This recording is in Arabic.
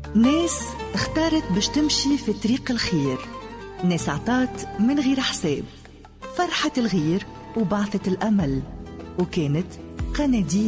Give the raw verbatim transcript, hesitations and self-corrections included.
ناس اختارت باش تمشي في طريق الخير، ناس عطات من غير حساب، فرحت الغير وبعثت الأمل، وكانت قناديل